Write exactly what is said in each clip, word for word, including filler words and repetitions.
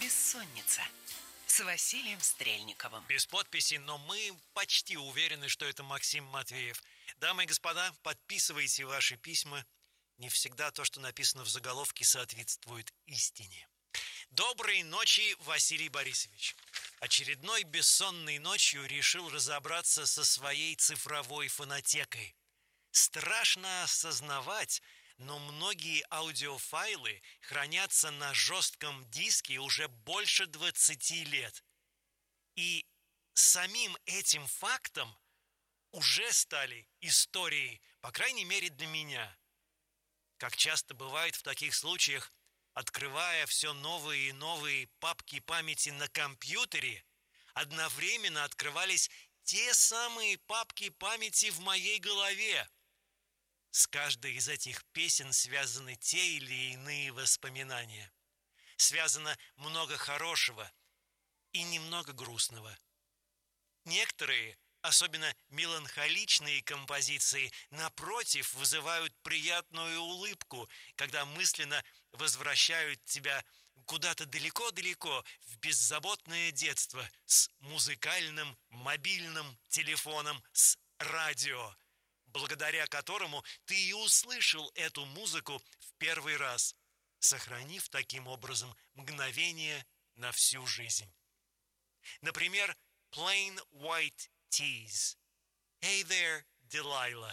Бессонница с Василием Стрельниковым. Без подписи, но мы почти уверены, что это Максим Матвеев. Дамы и господа, подписывайте ваши письма. Не всегда то, что написано в заголовке, соответствует истине. Доброй ночи, Василий Борисович. Очередной бессонной ночью решил разобраться со своей цифровой фонотекой. Страшно осознавать, но многие аудиофайлы хранятся на жестком диске уже больше двадцати лет. И самим этим фактом уже стали историей, по крайней мере для меня. Как часто бывает в таких случаях, открывая все новые и новые папки памяти на компьютере, одновременно открывались те самые папки памяти в моей голове. С каждой из этих песен связаны те или иные воспоминания. Связано много хорошего и немного грустного. Некоторые, особенно меланхоличные композиции, напротив, вызывают приятную улыбку, когда мысленно возвращают тебя куда-то далеко-далеко в беззаботное детство с музыкальным мобильным телефоном, с радио, благодаря которому ты и услышал эту музыку в первый раз, сохранив таким образом мгновение на всю жизнь. Например, Plain White Tees. Hey there, Delilah.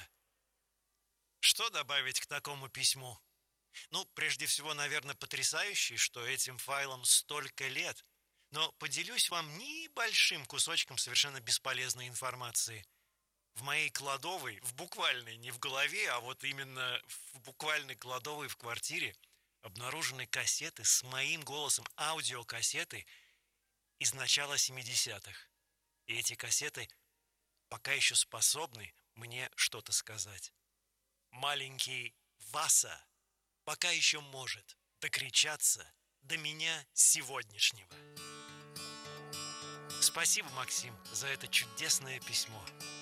Что добавить к такому письму? Ну, прежде всего, наверное, потрясающе, что этим файлам столько лет. Но поделюсь вам небольшим кусочком совершенно бесполезной информации. В моей кладовой, в буквальной, не в голове, а вот именно в буквальной кладовой в квартире, обнаружены кассеты с моим голосом, аудиокассеты из начала семидесятых. И эти кассеты пока еще способны мне что-то сказать. Маленький Васа пока еще может докричаться до меня сегодняшнего. Спасибо, Максим, за это чудесное письмо.